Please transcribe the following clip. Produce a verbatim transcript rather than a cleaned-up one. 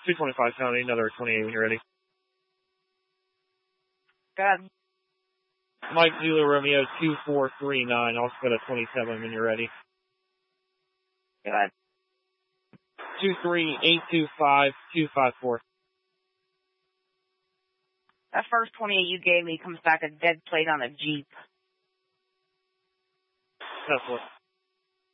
two twenty-five County, another twenty-eight when you're ready. Good. Mike Zulu Romeo two four three nine, also got a twenty-seven when you're ready. Good. two three eight two five two five four. That first twenty-eight you gave me comes back a dead plate on a Jeep. That's what.